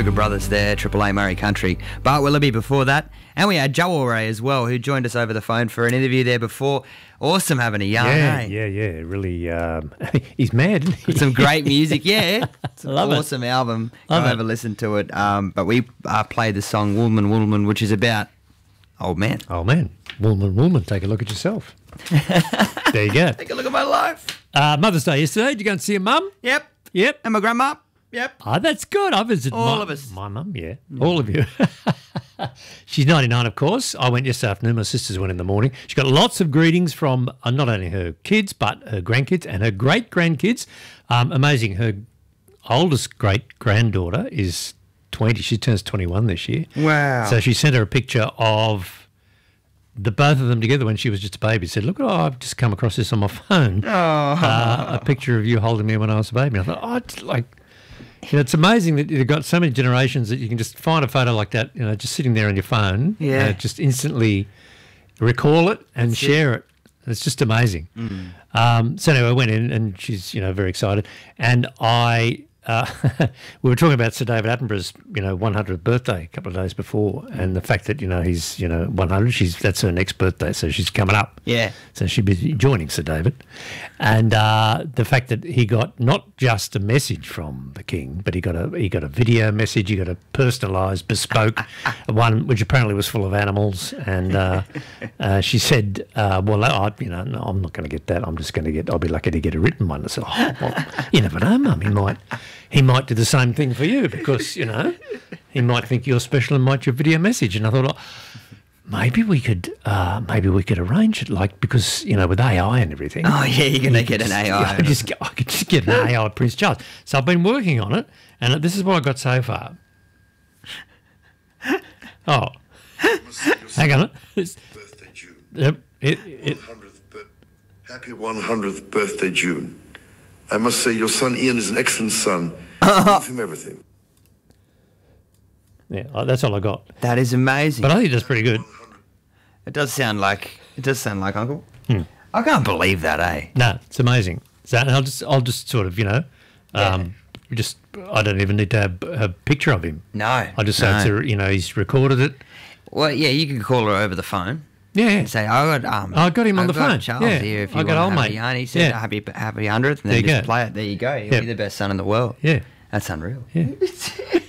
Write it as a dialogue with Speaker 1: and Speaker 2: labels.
Speaker 1: Kruger Brothers there, Triple A Murray Country. Bart Willoughby before that. And we had Joe Alray as well, who joined us over the phone for an interview there before. Awesome having a yarn,
Speaker 2: Yeah. Really, he's mad, isn't he?
Speaker 1: Some great music, yeah. It's an
Speaker 2: Love it.
Speaker 1: awesome album.
Speaker 2: Love
Speaker 1: Go
Speaker 2: it.
Speaker 1: over listen to it. But we played the song Woolman, Woolman, which is about old man.
Speaker 2: Oh, man. Woolman, take a look at yourself. There you go.
Speaker 1: Take a look at my life.
Speaker 2: Mother's Day yesterday. Did you go and see your mum?
Speaker 1: Yep.
Speaker 2: Yep.
Speaker 1: And my grandma. Yep.
Speaker 2: Oh, that's good. I visited
Speaker 1: All of us.
Speaker 2: my mum, yeah. All of you. She's 99, of course. I went yesterday afternoon. My sisters went in the morning. She got lots of greetings from not only her kids, but her grandkids and her great-grandkids. Amazing. Her oldest great-granddaughter is 20. She turns 21 this year.
Speaker 1: Wow.
Speaker 2: So she sent her a picture of the both of them together when she was just a baby. Said, look, I've just come across this on my phone. A picture of you holding me when I was a baby. And I thought, it's like... You know, it's amazing that you've got so many generations that you can just find a photo like that, you know, just sitting there on your phone.
Speaker 1: Yeah.
Speaker 2: Just instantly recall it and share it. It's just amazing. So anyway, I went in and she's, you know, very excited. And we were talking about Sir David Attenborough's, you know, 100th birthday a couple of days before, and the fact that, you know, he's, you know, 100. That's her next birthday, so she's coming up.
Speaker 1: Yeah.
Speaker 2: So she'll be joining Sir David, and the fact that he got not just a message from the King, but he got a video message. He got a personalised, bespoke one, which apparently was full of animals. And she said, "Well, I'm not going to get that. I'll be lucky to get a written one." I said, "Oh, well, you never know, Mum. He might do the same thing for you because, you know, he might think you're special and might your video message." And I thought, maybe we could arrange it, like, because, you know, with AI and everything.
Speaker 1: Oh, yeah, you're going to get an AI.
Speaker 2: I could just get an AI Prince Charles. So I've been working on it, and this is what I got so far. Oh, hang on.
Speaker 3: Birthday June.
Speaker 2: Yep.
Speaker 3: 100th happy 100th birthday, June. I must say your son Ian is an excellent son. Give him everything.
Speaker 2: Yeah, that's all I got.
Speaker 1: That is amazing.
Speaker 2: But I think that's pretty good.
Speaker 1: It does sound like Uncle. I can't believe that, eh?
Speaker 2: No, it's amazing. So and I'll just sort of, you know, I don't even need to have a picture of him.
Speaker 1: No.
Speaker 2: I just say, you know, he's recorded it.
Speaker 1: Well, yeah, you can call her over the phone.
Speaker 2: Yeah.
Speaker 1: And say, I
Speaker 2: got him on the phone.
Speaker 1: Charles
Speaker 2: Yeah.
Speaker 1: here. If you
Speaker 2: I got
Speaker 1: want
Speaker 2: old
Speaker 1: to have
Speaker 2: mate.
Speaker 1: a yarn. He said,
Speaker 2: Yeah.
Speaker 1: happy 100th, and
Speaker 2: There
Speaker 1: then
Speaker 2: you
Speaker 1: just
Speaker 2: go.
Speaker 1: play it. There you go. You'll
Speaker 2: Yeah.
Speaker 1: be the best son in the world.
Speaker 2: Yeah.
Speaker 1: That's unreal.
Speaker 2: Yeah.